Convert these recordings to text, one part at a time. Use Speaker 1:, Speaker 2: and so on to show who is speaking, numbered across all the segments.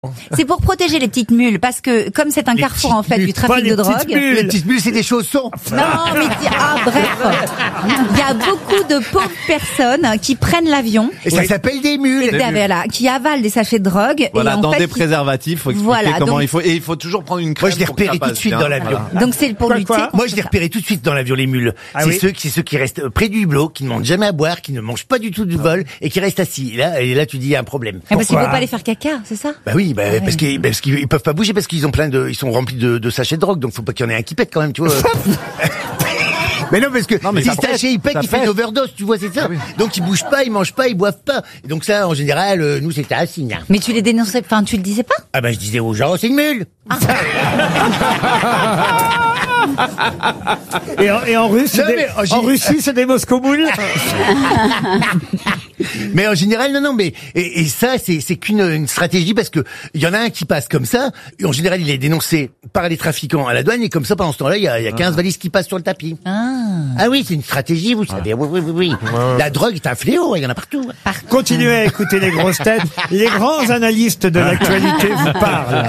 Speaker 1: C'est pour protéger les petites mules, parce que comme c'est un carrefour en fait du trafic de drogue.
Speaker 2: Les petites mules, c'est des chaussons.
Speaker 1: Non, mais bref, il y a beaucoup de pauvres personnes qui prennent l'avion.
Speaker 2: Et ça s'appelle des mules.
Speaker 1: Voilà, qui avalent des sachets de drogue.
Speaker 3: Voilà,
Speaker 1: et en
Speaker 3: dans
Speaker 1: fait,
Speaker 3: des préservatifs, faut expliquer comment
Speaker 1: donc,
Speaker 3: il faut. Et il faut toujours prendre une crème.
Speaker 2: Moi, je l'ai repéré tout de suite dans l'avion.
Speaker 3: Voilà.
Speaker 1: Donc c'est pour lutter.
Speaker 2: Moi, je l'ai repéré tout de suite dans l'avion, les mules. C'est ceux qui restent près du hublot, qui ne demandent jamais à boire, qui ne mangent pas du tout du vol et qui restent assis. Et là, tu dis, il y a un problème.
Speaker 1: Parce qu'il ne faut pas les faire caca, c'est ça?
Speaker 2: Bah oui, parce qu'ils peuvent pas bouger parce qu'ils ont ils sont remplis de sachets de drogue, donc faut pas qu'il y en ait un qui pète quand même, tu vois. Mais non, parce que si ce sachet il pète, il fait une overdose, tu vois, c'est ça. Donc ils bougent pas, ils mangent pas, ils boivent pas. Et donc ça, en général, nous c'était un signe.
Speaker 1: Mais tu les dénonçais, enfin tu le disais pas?
Speaker 2: Ah bah je disais aux gens, c'est une mule.
Speaker 4: Et en Russie, c'est des Moscow-moules.
Speaker 2: Mais en général, non, mais et ça, c'est qu'une stratégie parce que il y en a un qui passe comme ça. Et en général, il est dénoncé par les trafiquants à la douane et comme ça, pendant ce temps-là, il y a 15 valises qui passent sur le tapis. Ah oui, c'est une stratégie, vous savez. Oui. La drogue est un fléau, il y en a partout.
Speaker 4: Continuez à écouter les grosses têtes. Les grands analystes de l'actualité vous parlent.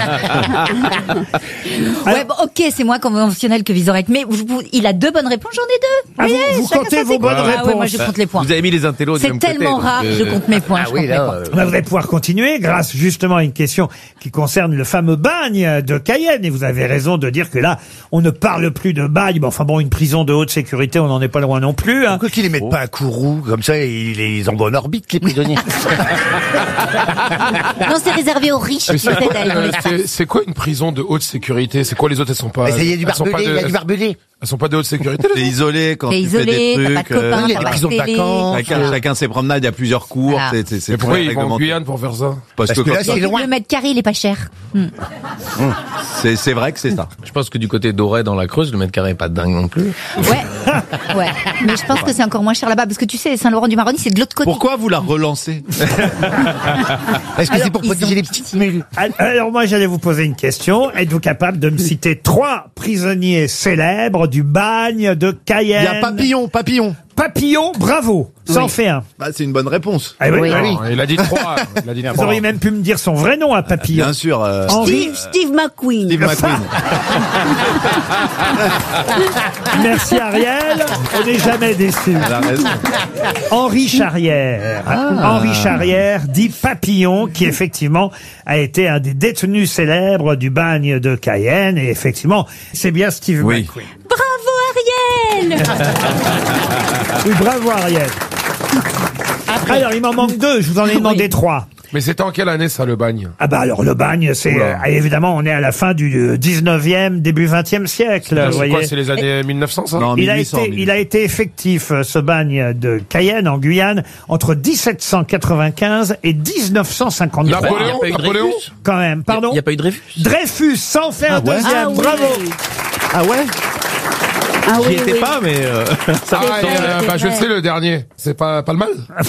Speaker 1: Ouais, bon, ok, c'est moins conventionnel que Vizorek, mais il a 2 bonnes réponses, j'en ai 2.
Speaker 4: Vous comptez vos bonnes réponses.
Speaker 1: Ouais, moi je compte les points.
Speaker 3: Vous avez mis les intellos du même côté.
Speaker 1: C'est tellement rare, je compte mes points.
Speaker 2: Oui, là,
Speaker 4: Vous allez pouvoir continuer grâce justement à une question qui concerne le fameux bagne de Cayenne. Et vous avez raison de dire que là, on ne parle plus de bagne. Mais enfin bon, une prison de haute sécurité, on n'en est pas loin non plus.
Speaker 2: Pourquoi qu'ils les mettent pas à Kourou, comme ça, ils les envoient en orbite, les prisonniers.
Speaker 1: Non, c'est réservé aux riches.
Speaker 5: C'est quoi une prison de haute sécurité? C'est quoi les autres? Elles sont pas.
Speaker 2: Mais ça y est, du barbelé.
Speaker 5: Elles sont pas de haute sécurité.
Speaker 3: T'es isolé quand
Speaker 1: T'es
Speaker 3: tu fais des
Speaker 1: isolé, t'as
Speaker 3: trucs.
Speaker 1: pas de copains,
Speaker 2: il y a
Speaker 1: t'as
Speaker 2: des
Speaker 1: pas
Speaker 2: prisons
Speaker 1: de
Speaker 2: de
Speaker 1: télé.
Speaker 2: vacances.
Speaker 3: Chacun ses promenades, il y a plusieurs cours.
Speaker 1: Voilà.
Speaker 3: C'est
Speaker 5: Mais pourquoi
Speaker 3: très
Speaker 5: ils vont en
Speaker 3: réglementé.
Speaker 5: Guyane pour faire ça?
Speaker 3: Parce que
Speaker 2: là,
Speaker 3: comme ça,
Speaker 2: c'est loin.
Speaker 1: Le mètre carré, il est pas cher.
Speaker 3: c'est vrai que c'est ça.
Speaker 6: Je pense que du côté d'Auray, dans la Creuse, le mètre carré est pas dingue non plus.
Speaker 1: Ouais. Mais je pense que c'est encore moins cher là-bas, parce que tu sais, Saint-Laurent-du-Maroni, c'est de l'autre côté.
Speaker 3: Pourquoi vous la relancez?
Speaker 2: Est-ce que c'est pour protéger les petites mules?
Speaker 4: Alors moi, j'allais vous poser une question. Êtes-vous capable de me citer 3 prisonniers célèbres du bagne de Cayenne?
Speaker 3: Il y a Papillon.
Speaker 4: Papillon, bravo. Ça en fait un.
Speaker 3: Bah, c'est une bonne réponse.
Speaker 4: Ah oui.
Speaker 5: Non, il a dit 3.
Speaker 4: Vous auriez même pu me dire son vrai nom à Papillon.
Speaker 3: Bien sûr.
Speaker 1: Steve McQueen.
Speaker 3: Steve McQueen.
Speaker 4: Merci Ariel. On n'est jamais déçus.
Speaker 3: Elle a raison.
Speaker 4: Henri Charrière. Henri Charrière dit Papillon, qui effectivement a été un des détenus célèbres du bagne de Cayenne. Et effectivement, c'est bien Steve
Speaker 3: Oui.
Speaker 4: McQueen.
Speaker 1: Bravo, Ariel.
Speaker 4: Oui, bravo Ariel. Alors, il m'en manque 2, je vous en ai demandé 3.
Speaker 5: Mais c'était en quelle année ça, le bagne?
Speaker 4: Ah bah alors le bagne, c'est évidemment on est à la fin du 19e, début 20e siècle. Vous
Speaker 5: C'est
Speaker 4: voyez.
Speaker 5: quoi? C'est les années 1900 ça?
Speaker 3: Non,
Speaker 4: Il a
Speaker 3: 1800,
Speaker 4: été effectif, ce bagne de Cayenne en Guyane, entre 1795 et 1953.
Speaker 5: Napoléon?
Speaker 4: Quand même, pardon.
Speaker 6: Il n'y a pas eu de Dreyfus?
Speaker 4: Dreyfus, sans faire deuxième, bravo.
Speaker 3: Ah ouais? J'y étais pas, mais
Speaker 5: Je sais le dernier. C'est pas le mal?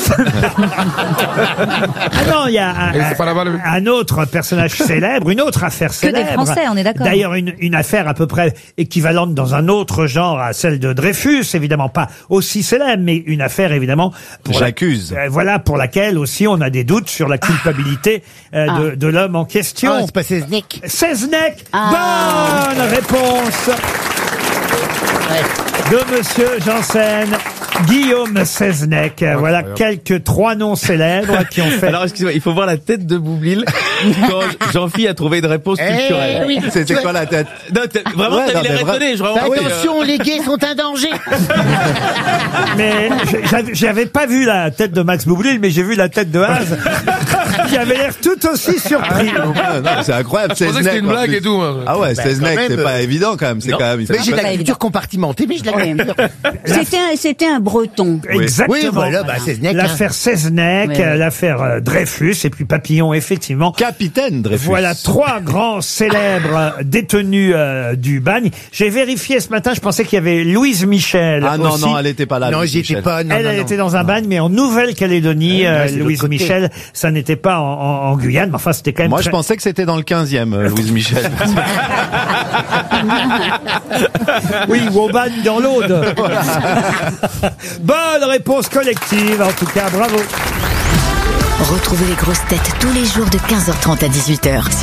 Speaker 4: Ah non, il y a
Speaker 5: c'est pas là-bas,
Speaker 4: un autre personnage célèbre, une autre affaire
Speaker 1: Que
Speaker 4: célèbre.
Speaker 1: des Français, on est d'accord.
Speaker 4: D'ailleurs, une affaire à peu près équivalente dans un autre genre à celle de Dreyfus, évidemment pas aussi célèbre, mais une affaire évidemment.
Speaker 3: J'accuse.
Speaker 4: Voilà, pour laquelle aussi on a des doutes sur la culpabilité de l'homme en question.
Speaker 2: Ah, c'est pas Seznec.
Speaker 4: Seznec. Bonne réponse de Monsieur Janssen. Guillaume Seznec. Voilà quelques 3 noms célèbres qui ont fait.
Speaker 3: Alors, excusez-moi, il faut voir la tête de Boublil quand Jean-Phi a trouvé une réponse culturelle.
Speaker 2: Oui.
Speaker 3: C'était quoi la tête?
Speaker 6: Non, vraiment,
Speaker 3: Ouais,
Speaker 6: t'as
Speaker 3: non,
Speaker 6: l'air
Speaker 3: mais
Speaker 6: étonné.
Speaker 2: Attention, les gays sont un danger.
Speaker 4: Mais j'avais pas vu la tête de Max Boublil, mais j'ai vu la tête de Haz, qui avait l'air tout aussi surpris.
Speaker 3: Non, c'est incroyable.
Speaker 5: Je pensais que c'était une blague et tout.
Speaker 3: Ah ouais, Seznec,
Speaker 2: quand même,
Speaker 3: c'est pas évident quand même. C'est quand même.
Speaker 2: Mais j'ai la culture compartimentée, mais je la
Speaker 7: C'était un breton.
Speaker 4: Exactement.
Speaker 2: Oui, voilà, bah, Seznec.
Speaker 4: L'affaire Seznec, l'affaire Dreyfus, et puis Papillon, effectivement.
Speaker 3: Capitaine Dreyfus.
Speaker 4: Voilà 3 grands célèbres détenus du bagne. J'ai vérifié ce matin, je pensais qu'il y avait Louise Michel.
Speaker 3: Ah non,
Speaker 4: aussi.
Speaker 3: non, elle était pas là.
Speaker 2: Non,
Speaker 3: Louise
Speaker 2: j'y étais
Speaker 3: Michel.
Speaker 2: pas. Non,
Speaker 4: Elle était dans un bagne, mais en Nouvelle-Calédonie,
Speaker 2: c'est
Speaker 4: Louise
Speaker 2: l'autre côté.
Speaker 4: Michel, ça n'était pas en Guyane, mais enfin c'était quand même.
Speaker 3: Moi, je pensais que c'était dans le 15e, Louise Michel.
Speaker 4: Oui, ou au bagne dans l'Aude. Bonne réponse collective, en tout cas, bravo.
Speaker 7: Retrouvez les grosses têtes tous les jours de 15h30 à 18h